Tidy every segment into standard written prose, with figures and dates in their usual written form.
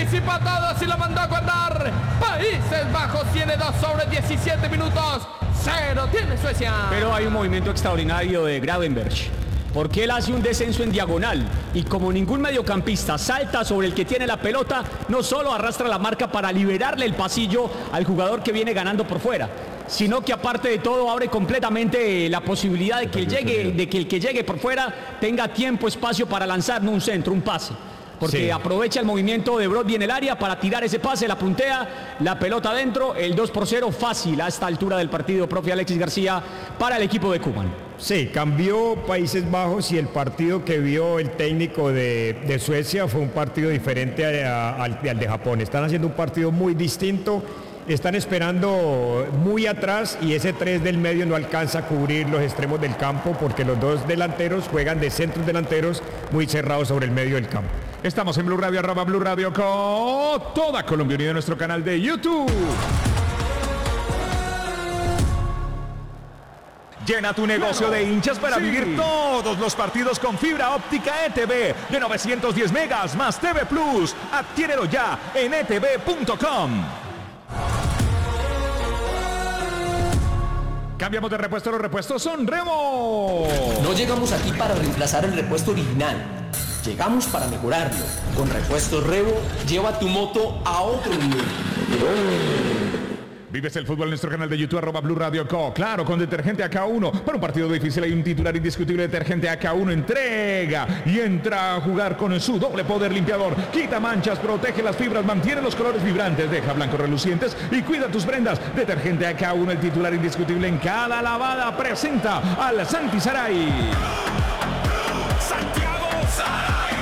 Anticipó todo y lo mandó a guardar. Países Bajos tiene 2 sobre 17 minutos. 0 tiene Suecia. Pero hay un movimiento extraordinario de Gravenberg, porque él hace un descenso en diagonal y como ningún mediocampista salta sobre el que tiene la pelota, no solo arrastra la marca para liberarle el pasillo al jugador que viene ganando por fuera, sino que aparte de todo abre completamente la posibilidad de que el que llegue por fuera tenga tiempo, espacio para lanzar, no un centro, un pase. Porque aprovecha el movimiento de Brody en el área para tirar ese pase, la puntea, la pelota adentro, el 2-0 fácil a esta altura del partido, profe Alexis García, para el equipo de Koeman. Sí, cambió Países Bajos y el partido que vio el técnico de Suecia fue un partido diferente al de Japón. Están haciendo un partido muy distinto. Están esperando muy atrás y ese 3 del medio no alcanza a cubrir los extremos del campo porque los dos delanteros juegan de centros delanteros muy cerrados sobre el medio del campo. Estamos en Blue Radio, @Blue Radio con toda Colombia unida en nuestro canal de YouTube. Llena tu negocio de hinchas para vivir todos los partidos con fibra óptica ETV de 910 megas más TV Plus. Adquiérelo ya en etv.com. Cambiamos de repuesto, los repuestos son Remo. No llegamos aquí para reemplazar el repuesto original. Llegamos para mejorarlo. Con Repuestos Revo, lleva tu moto a otro nivel. Vives el fútbol en nuestro canal de YouTube, @Blue Radio Co. Claro, con detergente AK1. Para un partido difícil hay un titular indiscutible. Detergente AK1 entrega y entra a jugar con su doble poder limpiador. Quita manchas, protege las fibras, mantiene los colores vibrantes, deja blancos relucientes y cuida tus prendas. Detergente AK1, el titular indiscutible en cada lavada. Presenta al Santi Saray. Santiago Saray.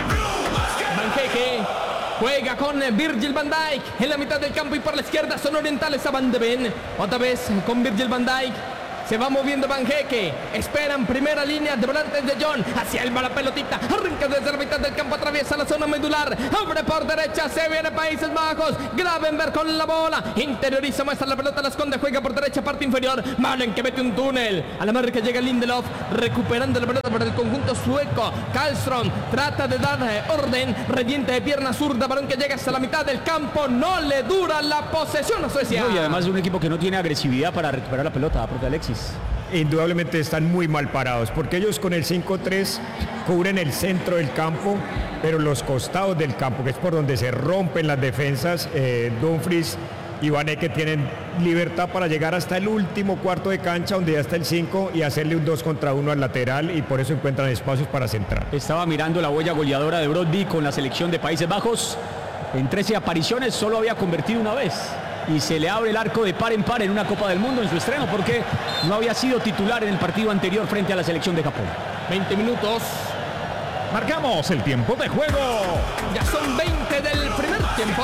Banqueque. Juega con Virgil van Dijk en la mitad del campo y por la izquierda son orientales a Van de Ven. Otra vez con Virgil van Dijk. Se va moviendo Banqueque. Esperan primera línea de volantes de John. Hacia él va la pelotita. Arranca desde la mitad del campo. Atraviesa la zona medular. Abre por derecha. Se viene Países Bajos. Gravenberg con la bola. Interioriza. Muestra la pelota. La esconde. Juega por derecha. Parte inferior. Malen que mete un túnel. A la marca llega Lindelof. Recuperando la pelota para el conjunto sueco. Karlström trata de dar orden. Reviente de pierna zurda. Balón que llega hasta la mitad del campo. No le dura la posesión a Suecia. No, y además es un equipo que no tiene agresividad para recuperar la pelota, profe Alexis. Indudablemente están muy mal parados porque ellos con el 5-3 cubren el centro del campo, pero los costados del campo, que es por donde se rompen las defensas, Dumfries y Van Ecke tienen libertad para llegar hasta el último cuarto de cancha donde ya está el 5 y hacerle un 2 contra 1 al lateral y por eso encuentran espacios para centrar. Estaba mirando la huella goleadora de Brody con la selección de Países Bajos. En 13 apariciones solo había convertido una vez. Y se le abre el arco de par en par en una Copa del Mundo en su estreno porque no había sido titular en el partido anterior frente a la selección de Japón. 20 minutos. Marcamos el tiempo de juego. Ya son 20 del primer tiempo.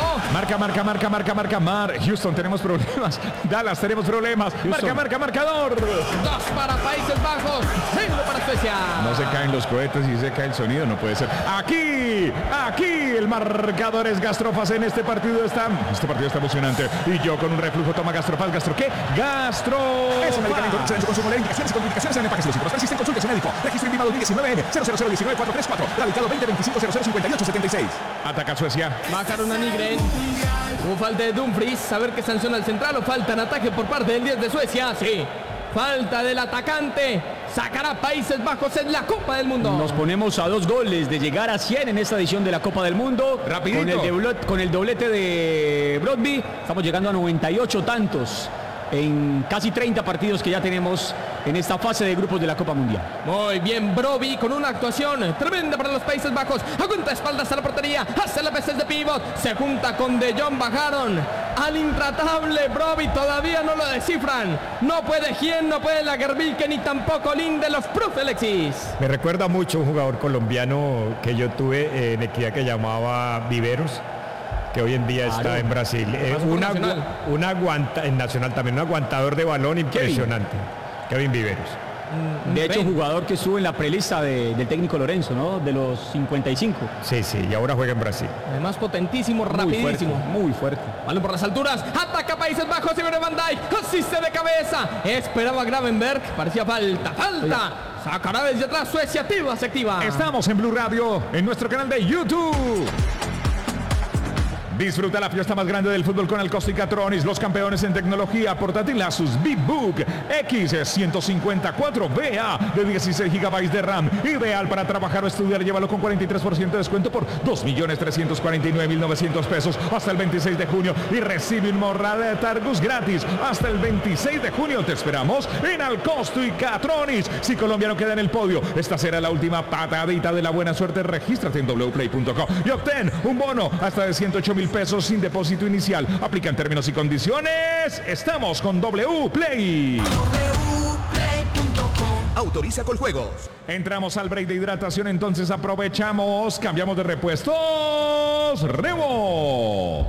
Marca. Houston, tenemos problemas. Dallas, tenemos problemas. Houston. Marcador. 2 para Países Bajos. 0 para Suecia. No se caen los cohetes y se cae el sonido, no puede ser. Aquí, el marcador es Gastrofas en este partido está emocionante. Y yo con un reflujo toma Gastrofas. ¿Gastro qué? Gastro. Es un medicamento de excelente consumo. Leer indicaciones y contraindicaciones en empaques ilícitos. Persisten, consulte a su médico. Registro INVIMA 2019 00019 radicado 2025-0058-76. Ataca Suecia. Bajaron a Nygren. Hubo falta de Dumfries. A ver qué sanciona el central o falta en ataque por parte del 10 de Suecia. Sí. Falta del atacante. Sacará Países Bajos en la Copa del Mundo. Nos ponemos a 2 goles de llegar a 100 en esta edición de la Copa del Mundo. Rapidito. Con el doblete de Brody. Estamos llegando a 98 tantos en casi 30 partidos que ya tenemos en esta fase de grupos de la Copa Mundial. Muy bien, Broby con una actuación tremenda para los Países Bajos. Aguanta espaldas a la portería, hace las veces de pivot, se junta con De Jong, bajaron al intratable Broby, todavía no lo descifran. No puede Gien, no puede Lagerbilke, ni tampoco Lindelof. Profe Alexis. Me recuerda mucho un jugador colombiano que yo tuve en Equidad que llamaba Viveros, que hoy en día está en Brasil. En Nacional también, un aguantador de balón impresionante. Kevin Viveros. De hecho, jugador que estuvo en la prelista del técnico Lorenzo, ¿no? De los 55. Sí, y ahora juega en Brasil. Además, potentísimo, rapidísimo. Muy fuerte. Balón por las alturas, ataca Países Bajos, y viene Van Dijk, asiste de cabeza. Esperaba Gravenberg, parecía falta. Sacará desde atrás Suecia, se activa. Estamos en Blue Radio, en nuestro canal de YouTube. Disfruta la fiesta más grande del fútbol con Alcosto y Catronics, los campeones en tecnología portátil Asus VivoBook X154VA de 16 GB de RAM. Ideal para trabajar o estudiar. Llévalo con 43% de descuento por 2.349.900 pesos hasta el 26 de junio y recibe un morral de Targus gratis hasta el 26 de junio. Te esperamos en Alcosto y Catronics. Si Colombia no queda en el podio, esta será la última patadita de la buena suerte. Regístrate en wplay.co y obtén un bono hasta de 108.000 pesos sin depósito inicial. Aplican términos y condiciones. Estamos con Wplay. Autoriza con juegos. Entramos al break de hidratación, entonces aprovechamos, cambiamos de repuestos. Revo.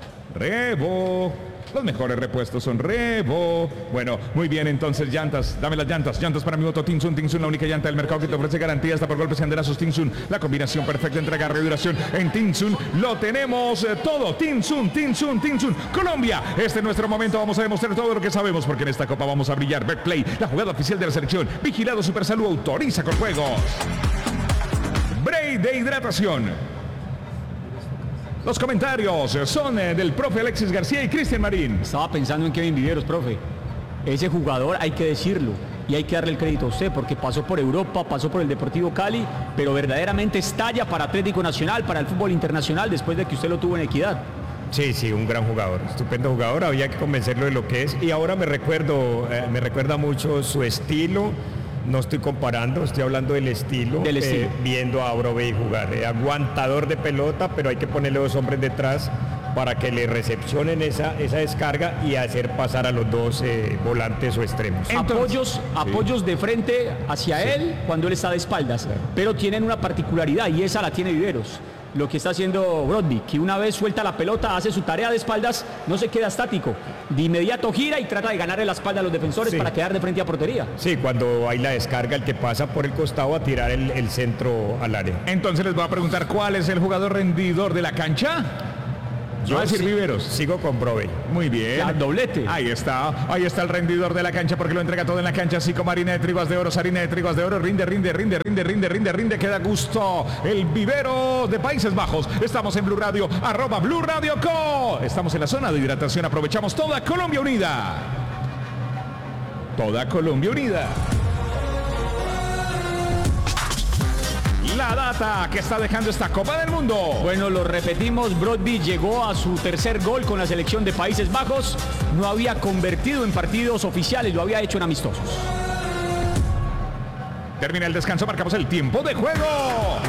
Los mejores repuestos son Revo. Bueno, muy bien, entonces llantas. Dame las llantas para mi moto Tinsun. Tinsun, la única llanta del mercado que te ofrece garantía hasta por golpes y anderazos. Tinsun, la combinación perfecta entre agarre y duración. En Tinsun lo tenemos todo. Tinsun. Colombia, este es nuestro momento. Vamos a demostrar todo lo que sabemos porque en esta copa vamos a brillar. Betplay, la jugada oficial de la selección. Vigilado Supersalud, autoriza con juegos. Break de hidratación. Los comentarios son del profe Alexis García y Cristian Marín. Estaba pensando en Kevin Viveros, profe. Ese jugador hay que decirlo y hay que darle el crédito a usted porque pasó por Europa, pasó por el Deportivo Cali, pero verdaderamente estalla para Atlético Nacional, para el fútbol internacional después de que usted lo tuvo en Equidad. Sí, un gran jugador, estupendo jugador, había que convencerlo de lo que es y ahora me recuerda mucho su estilo. No estoy comparando, estoy hablando del estilo. Viendo a Brobbey jugar. Aguantador de pelota, pero hay que ponerle dos hombres detrás para que le recepcionen esa descarga y hacer pasar a los dos volantes o extremos. Apoyos de frente hacia él cuando él está de espaldas, pero tienen una particularidad y esa la tiene Viveros. Lo que está haciendo Brody, que una vez suelta la pelota, hace su tarea de espaldas, no se queda estático. De inmediato gira y trata de ganarle la espalda a los defensores para quedar de frente a portería. Sí, cuando hay la descarga, el que pasa por el costado a tirar el centro al área. Entonces les voy a preguntar, ¿cuál es el jugador rendidor de la cancha? Yo voy a decir Viveros. Sigo con Brobbey. Muy bien. Ya, doblete. Ahí está el rendidor de la cancha porque lo entrega todo en la cancha. Así como harina de triguas de oro, rinde, queda gusto. El vivero de Países Bajos. Estamos en Blue Radio, @BlueRadioCo. Estamos en la zona de hidratación. Aprovechamos toda Colombia unida. Toda Colombia unida. La data que está dejando esta Copa del Mundo. Bueno, lo repetimos, Brody llegó a su tercer gol con la selección de Países Bajos. No había convertido en partidos oficiales, lo había hecho en amistosos. Termina el descanso, marcamos el tiempo de juego.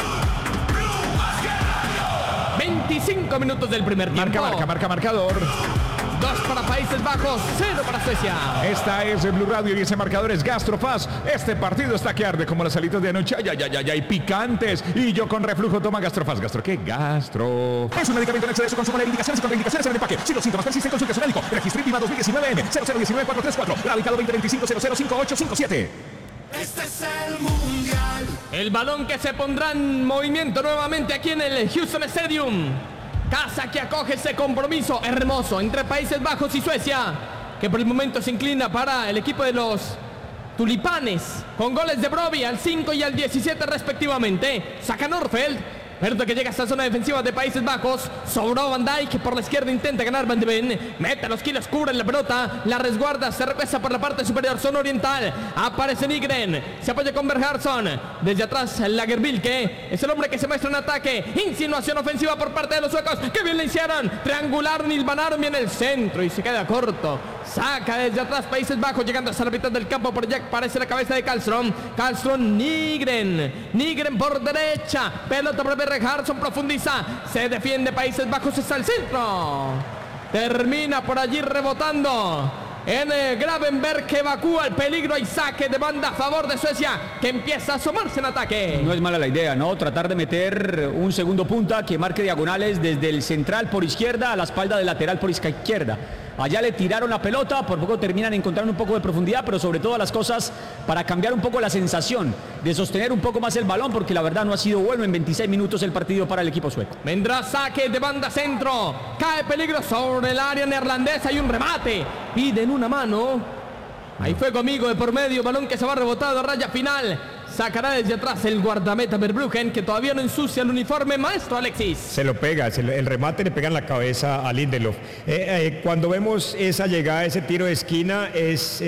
25 minutos del primer tiempo. Marca marcador. 2 para Países Bajos, 0 para Suecia. Esta es Blue Radio y ese marcador es Gastrofast. Este partido está que arde como las alitas de anoche. Ay, picantes. Y yo con reflujo toma Gastrofast. ¿Qué? Gastro. Es un medicamento en exceso, consumo de indicaciones y contraindicaciones en el empaque. Si los síntomas persisten, consulte a su médico. Registro INVIMA 2019M 0019434. Radicado 2025-005857. Este es el mundial. El balón que se pondrá en movimiento nuevamente aquí en el Houston Stadium. Casa que acoge ese compromiso hermoso entre Países Bajos y Suecia, que por el momento se inclina para el equipo de los Tulipanes, con goles de Brobbey al 5 y al 17 respectivamente. Saca Norfeld, Berto que llega a esta zona defensiva de Países Bajos. Sobró Van Dijk por la izquierda, intenta ganar Van de Ven. Mete los kilos, cubre la pelota, la resguarda, se regresa por la parte superior, zona oriental. Aparece Nygren, se apoya con Berghardsson. Desde atrás Lagerbilke, es el hombre que se muestra en ataque. Insinuación ofensiva por parte de los suecos. ¡Qué bien le hicieron! Triangularon, hilvanaron bien el centro y se queda corto. Saca desde atrás Países Bajos, llegando hasta la mitad del campo. Por allá aparece la cabeza de Karlström. Nygren por derecha. Pelota para Berghardsson, profundiza. Se defiende Países Bajos, está al centro. Termina por allí rebotando en Gravenberg, que evacúa el peligro. Hay saque de banda a favor de Suecia, que empieza a asomarse en ataque. No es mala la idea, ¿no? Tratar de meter un segundo punta que marque diagonales desde el central por izquierda a la espalda del lateral por izquierda. Allá le tiraron la pelota, por poco terminan encontrando un poco de profundidad, pero sobre todas las cosas para cambiar un poco la sensación de sostener un poco más el balón, porque la verdad no ha sido bueno en 26 minutos el partido para el equipo sueco. Vendrá saque de banda centro, cae peligro sobre el área neerlandesa, hay un remate, piden una mano. Ahí fue conmigo de por medio, balón que se va rebotado a raya final. Sacará desde atrás el guardameta Verbruggen, que todavía no ensucia el uniforme. Maestro Alexis. Se lo pega, el remate le pega en la cabeza a Lindelof. Cuando vemos esa llegada, ese tiro de esquina, es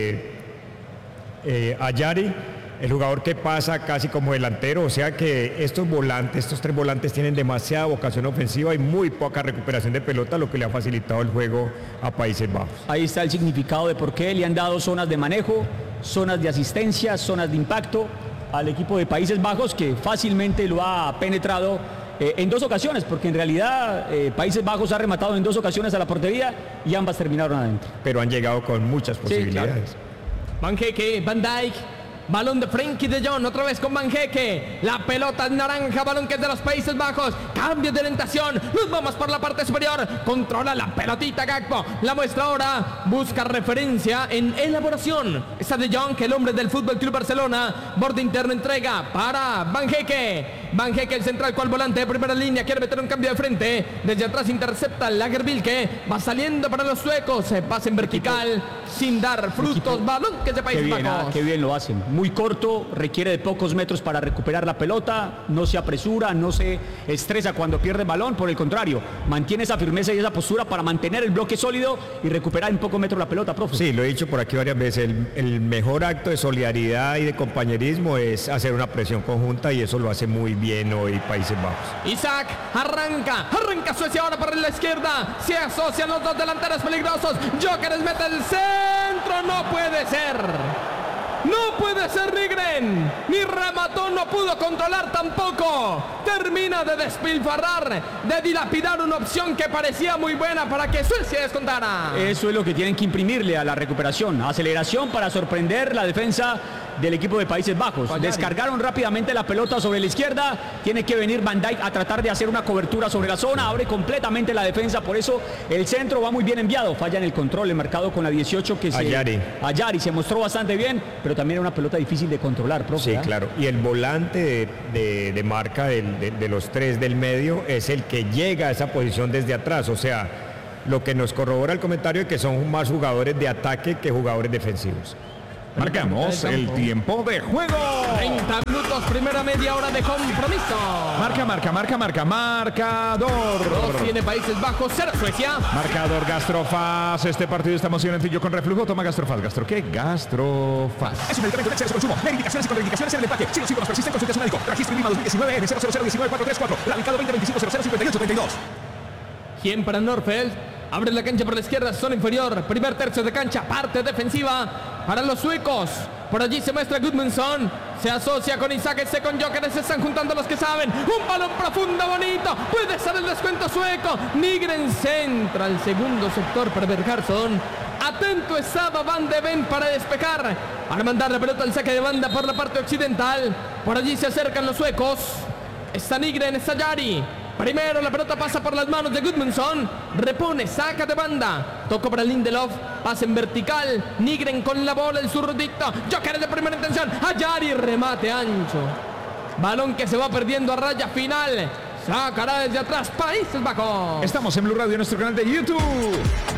Ayari, el jugador que pasa casi como delantero, o sea que estos tres volantes tienen demasiada vocación ofensiva y muy poca recuperación de pelota, lo que le ha facilitado el juego a Países Bajos. Ahí está el significado de por qué le han dado zonas de manejo, zonas de asistencia, zonas de impacto al equipo de Países Bajos, que fácilmente lo ha penetrado en 2 ocasiones, porque en realidad Países Bajos ha rematado en 2 ocasiones a la portería y ambas terminaron adentro. Pero han llegado con muchas posibilidades. Van Hecke, Van Dijk. Balón de Frenkie de Jong, otra vez con Van Hecke. La pelota es naranja, balón que es de los Países Bajos. Cambio de orientación, nos vamos por la parte superior. Controla la pelotita Gakpo. La muestra ahora, busca referencia en elaboración. Está de Jong, el hombre del FC Barcelona. Borde interno, entrega para Van Hecke. Van Hecke, el central, cual volante de primera línea. Quiere meter un cambio de frente. Desde atrás intercepta Lagerbilke. Va saliendo para los suecos. Pase en vertical, sin dar frutos. Balón que es de Países Bajos. Qué bien lo hacen. Muy corto, requiere de pocos metros para recuperar la pelota, no se apresura, no se estresa cuando pierde el balón, por el contrario, mantiene esa firmeza y esa postura para mantener el bloque sólido y recuperar en pocos metros la pelota, profe. Sí, lo he dicho por aquí varias veces, el mejor acto de solidaridad y de compañerismo es hacer una presión conjunta y eso lo hace muy bien hoy Países Bajos. Isaac arranca Suecia ahora por la izquierda, se asocian los dos delanteros peligrosos. Gyökeres mete el centro, no puede ser. No puede ser Nygren, ni remató, no pudo controlar tampoco. Termina de despilfarrar, de dilapidar una opción que parecía muy buena para que Suecia descontara. Eso es lo que tienen que imprimirle a la recuperación. Aceleración para sorprender la defensa del equipo de Países Bajos. Descargaron rápidamente la pelota sobre la izquierda. Tiene que venir Van Dijk a tratar de hacer una cobertura sobre la zona. Abre completamente la defensa. Por eso el centro va muy bien enviado. Falla en el control, el marcado con la 18 que Ayari se mostró bastante bien, pero también era una pelota difícil de controlar, profe. Sí, claro. Y el volante de marca de los 3 del medio es el que llega a esa posición desde atrás. O sea, lo que nos corrobora el comentario es que son más jugadores de ataque que jugadores defensivos. Marcamos el tiempo de juego. 30 minutos, primera media hora de compromiso. Marcador. 2 tiene Países Bajos, 0 Suecia. Marcador Gastrofaz. Este partido está emocionantillo con reflujo. Toma Gastrofaz. ¿Qué? Gastrofaz. Es un medicamento de exceso de consumo. Verificaciones y contraindicaciones en el empaque. Si los síntomas persisten, consulte a su médico. Registro INVIMA 2019 N 000194434. Radicado 2025 005832. ¿Quién para Norfeld? Abre la cancha por la izquierda, zona inferior. Primer tercio de cancha, parte defensiva para los suecos. Por allí se muestra Gudmundsson. Se asocia con Isaac, con Gyökeres. Se están juntando los que saben. Un balón profundo, bonito. Puede ser el descuento sueco. Nygren centra al segundo sector para Bergarsson. Atento estaba Van de Ven para despejar. Para mandar la pelota al saque de banda por la parte occidental. Por allí se acercan los suecos. Está Nygren, está Ayari. Primero la pelota pasa por las manos de Gudmundsson. Repone, saca de banda. Tocó para Lindelof. Pase en vertical. Nygren con la bola, el zurdito. Gyökeres de primera intención. Ayari, remate ancho. Balón que se va perdiendo a raya final. Sacará desde atrás Países Bajos. Estamos en Blue Radio, en nuestro canal de YouTube.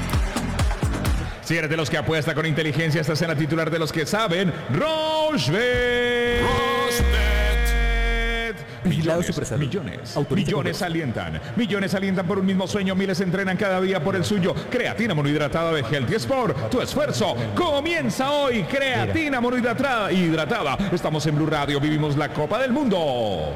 Si eres de los que apuesta con inteligencia, estás en la titular de los que saben. Rochebet. Millones alientan por un mismo sueño, miles entrenan cada día por el suyo. Creatina monohidratada de Healthy Sport, tu esfuerzo comienza hoy. Creatina monohidratada. Estamos en Blue Radio, vivimos la Copa del Mundo.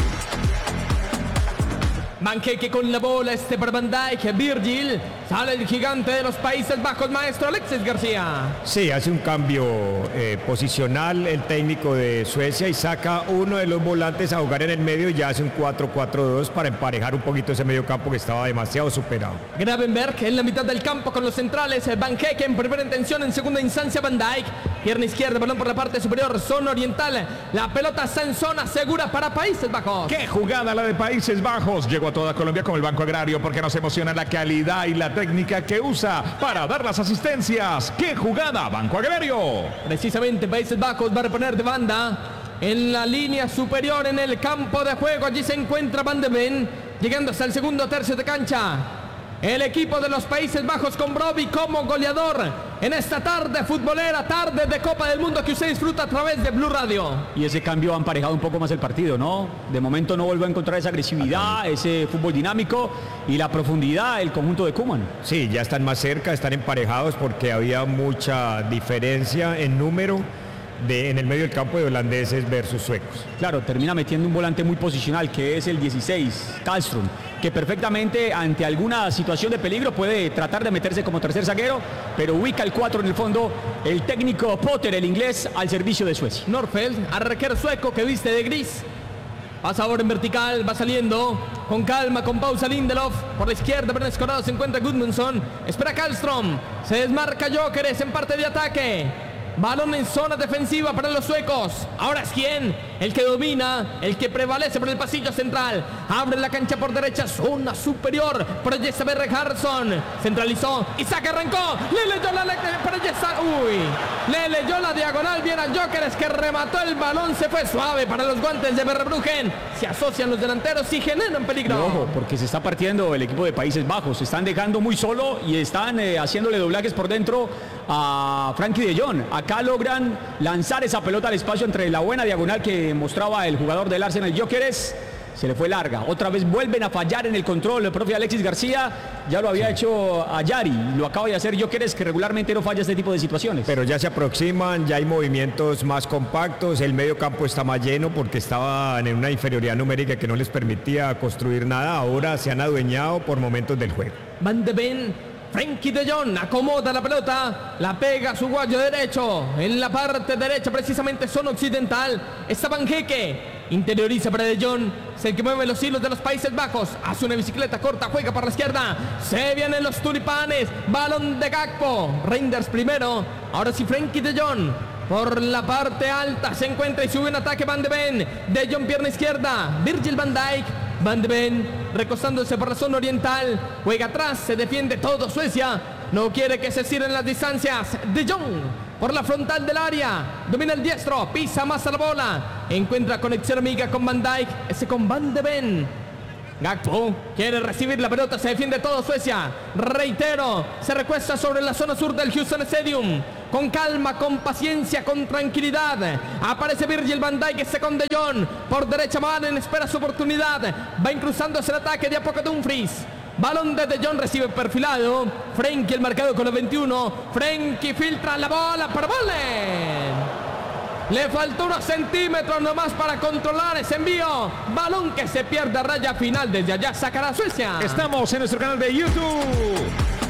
Van Hecke con la bola, para Van Dijk, Virgil, sale el gigante de los Países Bajos, maestro Alexis García. Sí, hace un cambio posicional el técnico de Suecia y saca uno de los volantes a jugar en el medio y ya hace un 4-4-2 para emparejar un poquito ese medio campo que estaba demasiado superado. Gravenberg en la mitad del campo con los centrales, Van Hecke en primera intención, en segunda instancia Van Dijk, pierna izquierda, balón por la parte superior, zona oriental, la pelota está en zona segura para Países Bajos. ¡Qué jugada la de Países Bajos! Llegó a toda Colombia con el Banco Agrario porque nos emociona la calidad y la técnica que usa para dar las asistencias. ¡Qué jugada, Banco Agrario! Precisamente Países Bajos va a reponer de banda en la línea superior en el campo de juego. Allí se encuentra Van de Ven llegando hasta el segundo tercio de cancha. el equipo de los Países Bajos con Brobbey como goleador en esta tarde futbolera, tarde de Copa del Mundo que usted disfruta a través de Blue Radio. Y ese cambio ha emparejado un poco más el partido, ¿no? De momento no vuelve a encontrar esa agresividad, ese fútbol dinámico y la profundidad del conjunto de Koeman. Sí, ya están más cerca, están emparejados porque había mucha diferencia en número en el medio del campo de holandeses versus suecos. Claro, termina metiendo un volante muy posicional que es el 16, Karlström, que perfectamente ante alguna situación de peligro puede tratar de meterse como tercer zaguero, pero ubica el 4 en el fondo, el técnico Potter, el inglés, al servicio de Suecia. Norfeldt, arquero sueco que viste de gris. Pasa ahora en vertical, va saliendo con calma, con pausa Lindelof. Por la izquierda, Bernes Corrado, se encuentra Gudmundsson. Espera Karlström, se desmarca Gyökeres en parte de ataque. Balón en zona defensiva para los suecos. Ahora es quien, el que domina, el que prevalece por el pasillo central. Abre la cancha por derecha, zona superior. Proyecta Berghardsson. Centralizó. Isaac arrancó. Le leyó le leyó la diagonal bien a Gyökeres que remató el balón. Se fue suave para los guantes de Verbruggen. Se asocian los delanteros y generan peligro. Y ojo, porque se está partiendo el equipo de Países Bajos. Se están dejando muy solo y están haciéndole doblajes por dentro a Frankie de Jong. Acá logran lanzar esa pelota al espacio entre la buena diagonal que mostraba el jugador del Arsenal, Gyökeres. Se le fue larga. Otra vez vuelven a fallar en el control. El propio Alexis García ya lo había hecho a Yari. Lo acaba de hacer Gyökeres, que regularmente no falla este tipo de situaciones. Pero ya se aproximan, ya hay movimientos más compactos. El medio campo está más lleno porque estaban en una inferioridad numérica que no les permitía construir nada. Ahora se han adueñado por momentos del juego. Van de Ven. Frenkie de Jong acomoda la pelota, la pega a su guayo derecho, en la parte derecha, precisamente zona occidental, está Van Hecke, interioriza para de Jong, es el que mueve los hilos de los Países Bajos, hace una bicicleta corta, juega para la izquierda, se vienen los tulipanes, balón de Gakpo, Reinders primero, ahora sí Frenkie de Jong. Por la parte alta se encuentra y sube un ataque Van de Ven. De Jong pierna izquierda. Virgil van Dijk. Van de Ven recostándose por la zona oriental. Juega atrás, se defiende todo Suecia. No quiere que se cierren las distancias. De Jong por la frontal del área. Domina el diestro, pisa más a la bola. Encuentra conexión amiga con Van Dijk. Ese con Van de Ven. Gakpo quiere recibir la pelota, se defiende todo Suecia. Reitero, se recuesta sobre la zona sur del Houston Stadium. Con calma, con paciencia, con tranquilidad. Aparece Virgil van Dijk, ese con De Jong. Por derecha Malen espera su oportunidad. Va incruzándose el ataque de a poco Dumfries. Balón de Jong, recibe perfilado. Frenkie el marcado con el 21. Frenkie filtra la bola para Malen. Le faltó unos centímetros nomás para controlar ese envío. Balón que se pierde a raya final. Desde allá sacará Suecia. Estamos en nuestro canal de YouTube.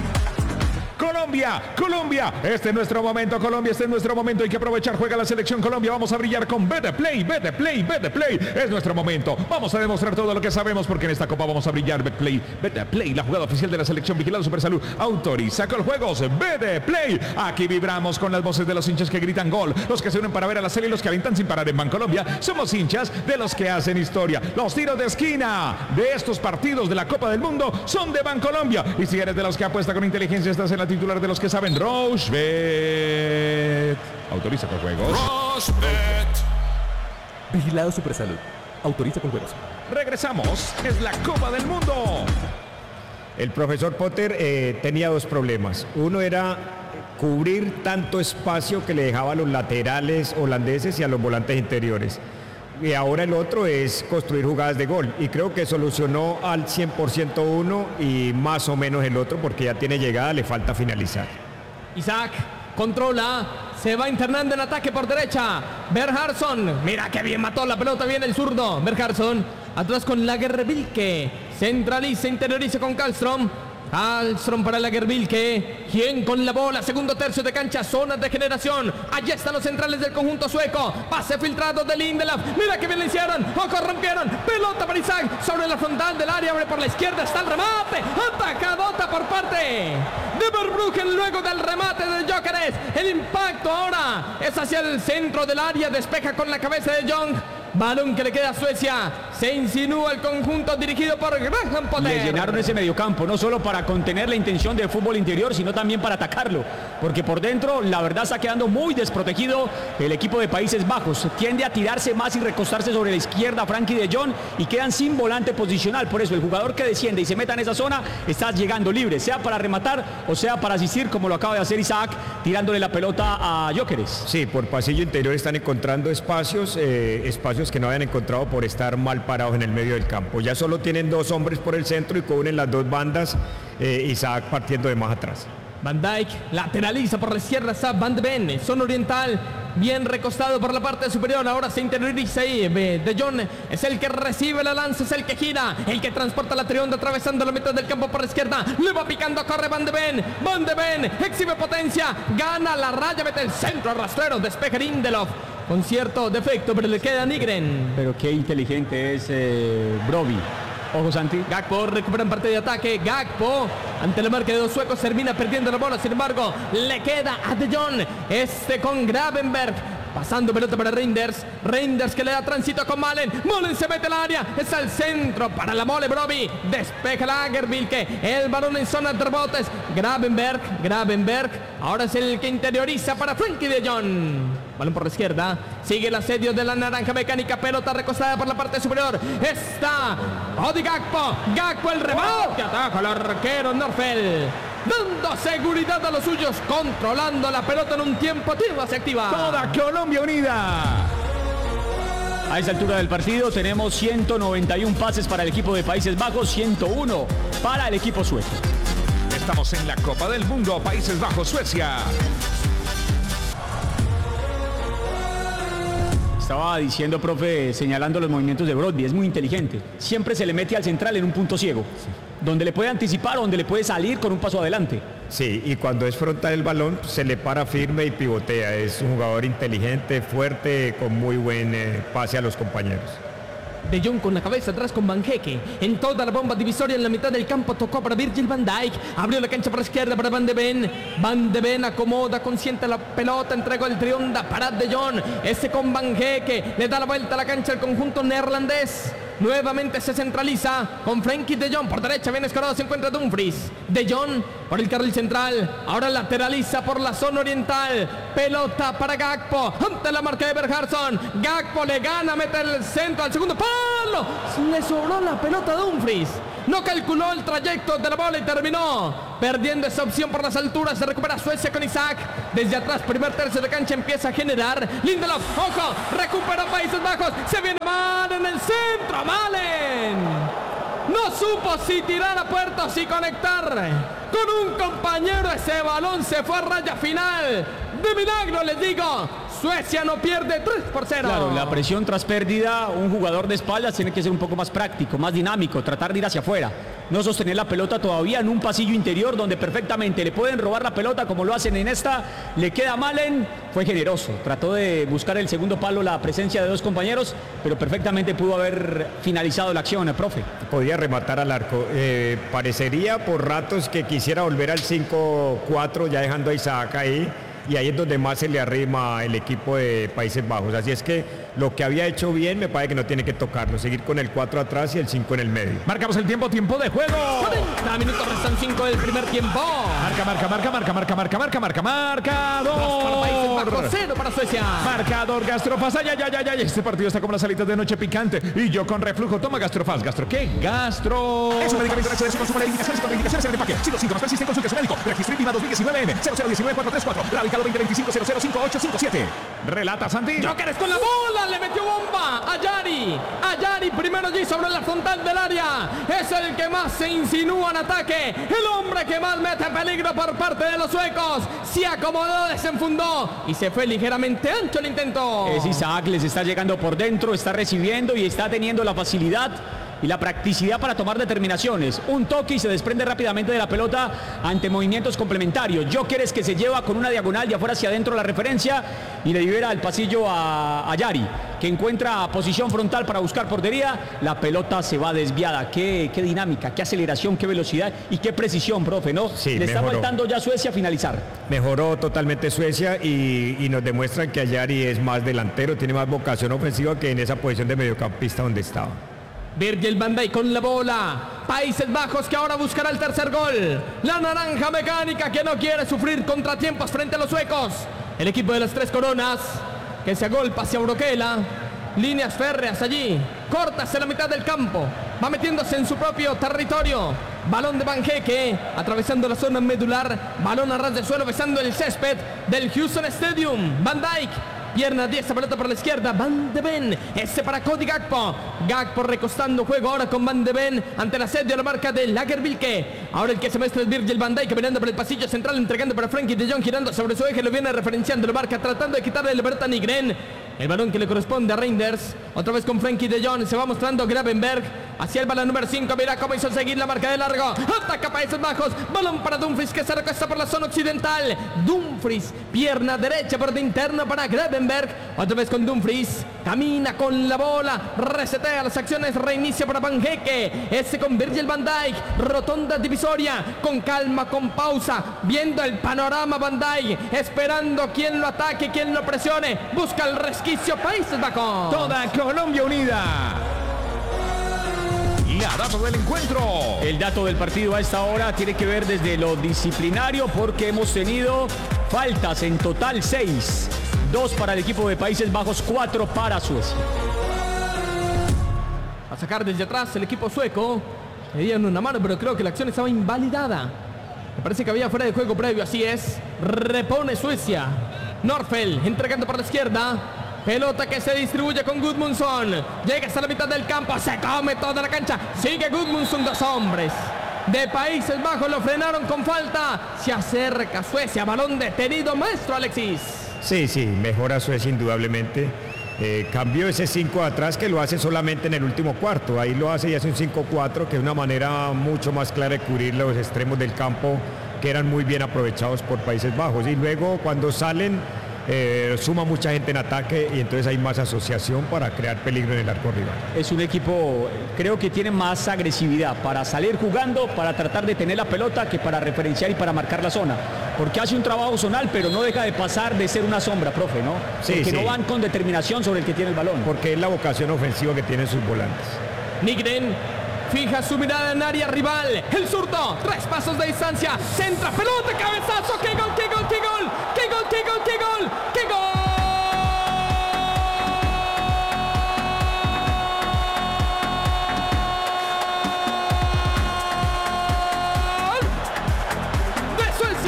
Colombia, este es nuestro momento, Colombia, este es nuestro momento, hay que aprovechar, juega la selección Colombia, vamos a brillar con Betplay, es nuestro momento, vamos a demostrar todo lo que sabemos porque en esta copa vamos a brillar. Betplay, la jugada oficial de la selección, vigilado Supersalud, autoriza con juegos, Betplay, aquí vibramos con las voces de los hinchas que gritan gol, los que se unen para ver a la serie y los que alentan sin parar en Bancolombia, somos hinchas de los que hacen historia, los tiros de esquina de estos partidos de la Copa del Mundo son de Bancolombia, y si eres de los que apuesta con inteligencia, estás en la titular de los que saben, Rochebet. Autoriza con juegos. Rochebet. Vigilado Supersalud. Autoriza con juegos. Regresamos. Es la Copa del Mundo. El profesor Potter tenía dos problemas. Uno era cubrir tanto espacio que le dejaba a los laterales holandeses y a los volantes interiores. Y ahora el otro es construir jugadas de gol. Y creo que solucionó al 100% uno y más o menos el otro porque ya tiene llegada, le falta finalizar. Isaac controla, se va internando en ataque por derecha. Berghardsson, mira que bien mató la pelota, viene el zurdo. Berghardsson, atrás con Lagerbilke. Centraliza, interioriza con Karlström. Karlström para Lagerbilke. ¿Quién con la bola? Segundo tercio de cancha, zona de generación. Allí están los centrales del conjunto sueco. Pase filtrado de Lindelof. Mira que bien le hicieron. Ojo, rompieron. Pelota para Isaac. Sobre la frontal del área. Abre por la izquierda. Está el remate. Atacadota por parte de Verbruggen luego del remate de Gyökeres. El impacto ahora es hacia el centro del área. Despeja con la cabeza de Jong. Balón que le queda a Suecia. Se insinúa el conjunto dirigido por Graham Potter. Le llenaron ese mediocampo, no solo para contener la intención del fútbol interior, sino también para atacarlo. Porque por dentro, la verdad, está quedando muy desprotegido el equipo de Países Bajos. Tiende a tirarse más y recostarse sobre la izquierda Frenkie de Jong y quedan sin volante posicional. Por eso el jugador que desciende y se meta en esa zona está llegando libre, sea para rematar o sea para asistir, como lo acaba de hacer Isaac, tirándole la pelota a Gyökeres. Sí, por pasillo interior están encontrando espacios que no habían encontrado por estar mal parados en el medio del campo. Ya solo tienen 2 hombres por el centro y cubren las 2 bandas, Isaac partiendo de más atrás. Van Dijk lateraliza por la izquierda, está Van de Ven, zona oriental, bien recostado por la parte superior, ahora se interioriza ahí, De Jong es el que recibe la lanza, es el que gira, el que transporta la trionda atravesando la mitad del campo por la izquierda, le va picando, corre Van de Ven, exhibe potencia, gana la raya, mete el centro al rastrero, despeja Lindelof, con cierto defecto, pero le queda a Nygren. Pero qué inteligente es Brobbey. Ojo, Santi. Gakpo recupera en parte de ataque. Gakpo, ante la marca de 2 suecos, termina perdiendo la bola. Sin embargo, le queda a De Jong. Con Gravenberch. Pasando pelota para Reinders. Reinders que le da tránsito con Malen. Malen se mete al área. Es al centro para la mole Brobbey. Despeja Lagerbilke. El balón en zona de rebotes. Gravenberch. Ahora es el que interioriza para Frenkie de Jong. Balón por la izquierda. Sigue el asedio de la naranja mecánica. Pelota recostada por la parte superior. Está Cody Gakpo. Gakpo el remate. Ataca al arquero Norfeld. Dando seguridad a los suyos. Controlando la pelota en un tiempo. Tiro se activa. Toda Colombia unida. A esa altura del partido tenemos 191 pases para el equipo de Países Bajos, 101 para el equipo sueco. Estamos en la Copa del Mundo, Países Bajos, Suecia. Estaba diciendo, profe, señalando los movimientos de Brobbey, es muy inteligente. Siempre se le mete al central en un punto ciego, donde le puede anticipar o donde le puede salir con un paso adelante. Sí, y cuando es frontal el balón, se le para firme y pivotea. Es un jugador inteligente, fuerte, con muy buen pase a los compañeros. De Jong con la cabeza atrás con Van Hecke. En toda la bomba divisoria en la mitad del campo tocó para Virgil van Dijk. Abrió la cancha por la izquierda para Van de Ven. Van de Ven acomoda, consiente la pelota, entregó el trionda para De Jong. Ese con Van Hecke. Le da la vuelta a la cancha al conjunto neerlandés. Nuevamente se centraliza con Frenkie de Jong. Por derecha bien escorado se encuentra Dumfries. De Jong por el carril central. Ahora lateraliza por la zona oriental. Pelota para Gakpo. Ante la marca de Berghardsson. Gakpo le gana, mete el centro al segundo palo. Le sobró la pelota a Dumfries. No calculó el trayecto de la bola y terminó perdiendo esa opción por las alturas. Se recupera Suecia con Isaac. Desde atrás, primer tercio de cancha empieza a generar. Lindelof, ojo, recupera Países Bajos. Se viene Malen en el centro. Malen no supo si tirar a puerta o si conectar con un compañero. Ese balón se fue a raya final. De milagro les digo. Suecia no pierde 3-0. Claro, la presión tras pérdida, un jugador de espaldas tiene que ser un poco más práctico, más dinámico, tratar de ir hacia afuera. No sostener la pelota todavía en un pasillo interior donde perfectamente le pueden robar la pelota como lo hacen en esta. Le queda Malen, fue generoso, trató de buscar el segundo palo, la presencia de 2 compañeros, pero perfectamente pudo haber finalizado la acción, el profe. Podía rematar al arco. Parecería por ratos que quisiera volver al 5-4, ya dejando a Isaac ahí. Y ahí es donde más se le arrima el equipo de Países Bajos. Así es que lo que había hecho bien me parece que no tiene que tocarlo. Seguir con el 4 atrás y el 5 en el medio. Marcamos el tiempo de juego. 40 minutos, restan 5 del primer tiempo. Marcador. 2 para Países Bajos, 0 para Suecia. Marcador Gastrofaz. Ay. Este partido está como las alitas de noche picante. Y yo con reflujo. Toma Gastrofaz. ¿Gastro qué? Gastro. Es un medicamento de acceso, consumo de indicaciones con indicaciones en el empaque. Si los síntomas persisten, consulte a su médico. Registro INVIMA 2019N 0019434. Radicado 2025-005857. Relata Santi. Gyökeres con la bola, le metió bomba a Yari. Primero allí sobre la frontal del área. Es el que más se insinúa en ataque. El hombre que más mete peligro por parte de los suecos. Se acomodó, desenfundó y se fue ligeramente ancho el intento. Es Isaac, les está llegando por dentro, está recibiendo y está teniendo la facilidad y la practicidad para tomar determinaciones. Un toque y se desprende rápidamente de la pelota ante movimientos complementarios. Gyökeres que se lleva con una diagonal de afuera hacia adentro la referencia y le libera el pasillo a Yari, que encuentra posición frontal para buscar portería. La pelota se va desviada. Qué dinámica, qué aceleración, qué velocidad y qué precisión, profe, ¿no? Sí, le está mejoró. faltando ya a Suecia finalizar. Mejoró totalmente Suecia y nos demuestran que Yari es más delantero, tiene más vocación ofensiva que en esa posición de mediocampista donde estaba. Virgil van Dijk con la bola. Países Bajos que ahora buscará el tercer gol. La naranja mecánica que no quiere sufrir contratiempos frente a los suecos. El equipo de las Tres Coronas que se agolpa hacia Broquela. Líneas férreas allí, cortas en la mitad del campo. Va metiéndose en su propio territorio. Balón de Van Hecke, atravesando la zona medular. Balón a ras del suelo, besando el césped del Houston Stadium. Van Dijk, pierna 10, pelota por la izquierda. Van de Ven, ese para Cody Gakpo. Gakpo recostando juego ahora con Van de Ven ante el asedio a la marca de Lagerbilke. Ahora el que se muestra es Virgil van Dijk, caminando por el pasillo central, entregando para Frenkie de Jong, girando sobre su eje, lo viene referenciando la marca, tratando de quitarle la pelota a Nygren. El balón que le corresponde a Reinders. Otra vez con Frenkie de Jong. Se va mostrando Gravenberg hacia el balón número 5. Mira cómo hizo seguir la marca de largo. Ataca Países Bajos. Balón para Dumfries que se recuesta por la zona occidental. Dumfries, pierna derecha por de interno para Gravenberg. Otra vez con Dumfries. Camina con la bola. Resetea las acciones. Reinicia para Van Hecke. Ese con Virgil van Dijk. Rotonda divisoria. Con calma, con pausa. Viendo el panorama Van Dijk. Esperando quién lo ataque, quién lo presione. Busca el resquicio Países Bajos. Toda Colombia unida. La data del encuentro. El dato del partido a esta hora tiene que ver desde lo disciplinario porque hemos tenido faltas en total 6. 2 para el equipo de Países Bajos, 4 para Suecia. A sacar desde atrás el equipo sueco. Le dieron una mano, pero creo que la acción estaba invalidada. Me parece que había fuera de juego previo, así es. Repone Suecia. Norfeld entregando por la izquierda. Pelota que se distribuye con Gudmundsson. Llega hasta la mitad del campo. Se come toda la cancha. Sigue Gudmundsson, 2 hombres de Países Bajos lo frenaron con falta. Se acerca Suecia. Balón detenido, maestro Alexis. Sí, mejora Suecia indudablemente. Cambió ese 5 atrás que lo hace solamente en el último cuarto. Ahí lo hace y hace un 5-4 que es una manera mucho más clara de cubrir los extremos del campo que eran muy bien aprovechados por Países Bajos. Y luego cuando salen suma mucha gente en ataque y entonces hay más asociación para crear peligro en el arco rival. Es un equipo, creo que tiene más agresividad para salir jugando, para tratar de tener la pelota que para referenciar y para marcar la zona. Porque hace un trabajo zonal, pero no deja de pasar de ser una sombra, profe, ¿no? Sí, porque sí. no van con determinación sobre el que tiene el balón. Porque es la vocación ofensiva que tienen sus volantes. Nygren fija su mirada en área rival. El zurdo, 3 pasos de distancia. Centra, pelota, cabezazo. ¡Qué gol, qué gol, qué gol! ¡Qué gol, qué gol, qué gol!